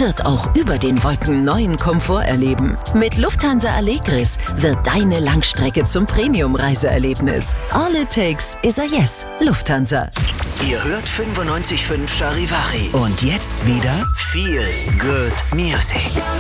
wird auch über den Wolken neuen Komfort erleben. Mit Lufthansa Allegris wird deine Langstrecke zum Premium-Reiseerlebnis. All it takes is a yes. Lufthansa. Ihr hört 95.5 Charivari. Und jetzt wieder Feel Good Music.